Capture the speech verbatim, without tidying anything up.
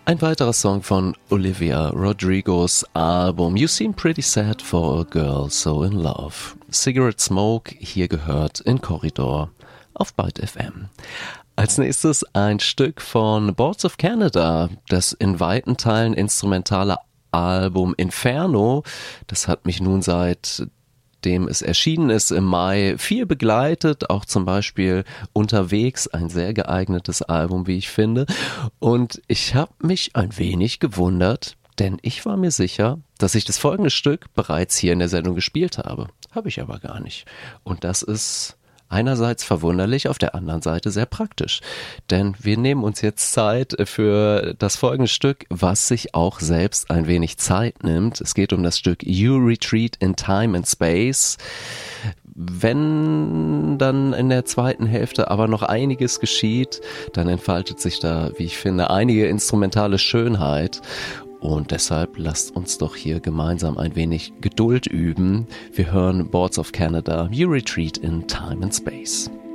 Ein weiterer Song von Olivia Rodrigos Album You Seem Pretty Sad for a Girl So in Love. Cigarette Smoke, hier gehört in Korridor auf Byte F M. Als nächstes ein Stück von Boards of Canada, das in weiten Teilen instrumentale Album Inferno. Das hat mich nun seit dem es erschienen ist im Mai, viel begleitet, auch zum Beispiel unterwegs, ein sehr geeignetes Album, wie ich finde. Und ich habe mich ein wenig gewundert, denn ich war mir sicher, dass ich das folgende Stück bereits hier in der Sendung gespielt habe. Habe ich aber gar nicht. Und das ist einerseits verwunderlich, auf der anderen Seite sehr praktisch. Denn wir nehmen uns jetzt Zeit für das folgende Stück, was sich auch selbst ein wenig Zeit nimmt. Es geht um das Stück You Retreat in Time and Space. Wenn dann in der zweiten Hälfte aber noch einiges geschieht, dann entfaltet sich da, wie ich finde, einige instrumentale Schönheit. Und deshalb lasst uns doch hier gemeinsam ein wenig Geduld üben. Wir hören Boards of Canada, You Retreat in Time and Space.